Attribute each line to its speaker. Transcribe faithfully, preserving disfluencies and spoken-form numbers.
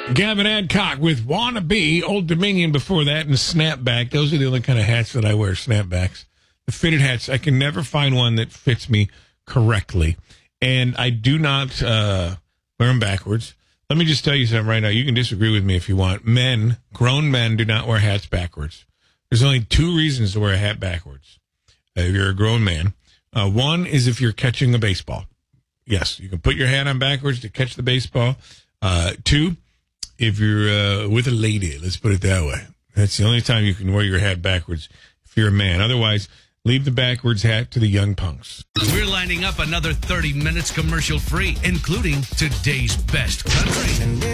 Speaker 1: Gavin Adcock with Wannabe, Old Dominion before that, and Snapback. Those are the only kind of hats that I wear, snapbacks. The fitted hats, I can never find one that fits me correctly. And I do not uh, wear them backwards. Let me just tell you something right now. You can disagree with me if you want. Men, grown men, do not wear hats backwards. There's only two reasons to wear a hat backwards uh, if you're a grown man. Uh, one is if you're catching a baseball. Yes, you can put your hat on backwards to catch the baseball. Uh, two, if you're uh, with a lady, let's put it that way. That's the only time you can wear your hat backwards if you're a man. Otherwise, leave the backwards hat to the young punks.
Speaker 2: We're lining up another thirty minutes commercial free, including today's best country.